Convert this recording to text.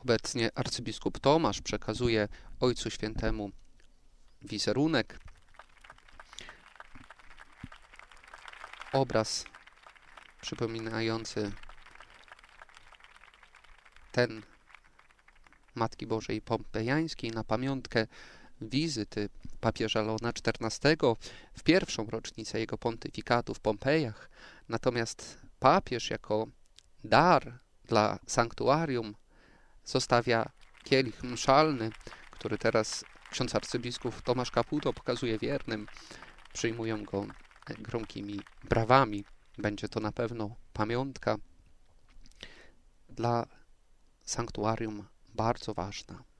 Obecnie arcybiskup Tomasz przekazuje Ojcu Świętemu wizerunek, obraz przypominający ten Matki Bożej Pompejańskiej na pamiątkę wizyty papieża Leona XIV w pierwszą rocznicę jego pontyfikatu w Pompejach. Natomiast papież jako dar dla sanktuarium zostawia kielich mszalny, który teraz ksiądz arcybiskup Tomasz Caputo pokazuje wiernym. Przyjmują go gromkimi brawami. Będzie to na pewno pamiątka dla sanktuarium bardzo ważna.